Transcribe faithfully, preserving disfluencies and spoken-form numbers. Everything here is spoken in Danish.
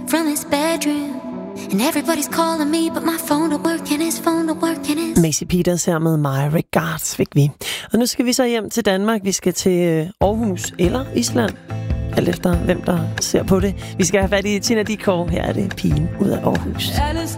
from his bedroom. And everybody's calling me, but my phone don't work and his phone don't work and his... Macy Peters her med My Regards fik vi. Og nu skal vi så hjem til Danmark. Vi skal til Aarhus eller Island. Alt efter hvem der ser på det. Vi skal have fat i Tina Dickow. Her er det Pigen ud af Aarhus. Alles